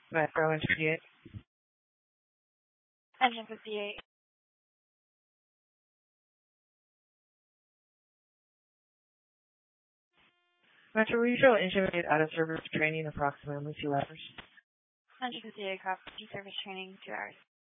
Metro intermediate. Engine 58. Metro, will you show intermediate out of service training approximately 2 hours? Engine 58, copy. Service training 2 hours.